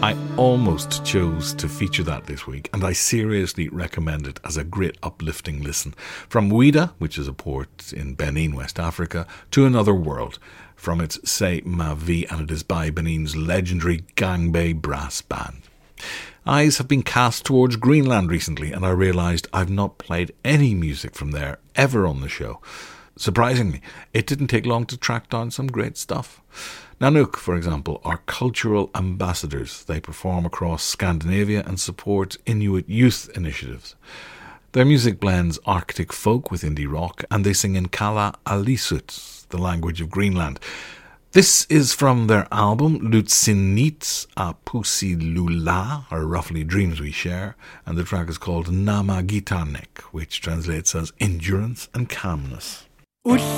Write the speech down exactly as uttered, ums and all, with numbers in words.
I almost chose to feature that this week, and I seriously recommend it as a great uplifting listen. From Ouidah, which is a port in Benin, West Africa, to Another World, from its C'est Ma Vie, and it is by Benin's legendary Gangbei Brass Band. Eyes have been cast towards Greenland recently, and I realised I've not played any music from there ever on the show. Surprisingly, it didn't take long to track down some great stuff. Nanook, for example, are cultural ambassadors. They perform across Scandinavia and support Inuit youth initiatives. Their music blends Arctic folk with indie rock, and they sing in Kala Alisut, the language of Greenland. This is from their album Lutsinit a Pusi Lula, or roughly Dreams We Share, and the track is called Nama Gitarnek, which translates as endurance and calmness.